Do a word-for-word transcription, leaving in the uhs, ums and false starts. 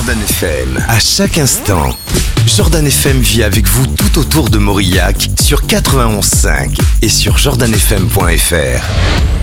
Jordan F M. À chaque instant, Jordan F M vit avec vous tout autour de Mauriac sur quatre-vingt-onze virgule cinq et sur jordan f m point f r.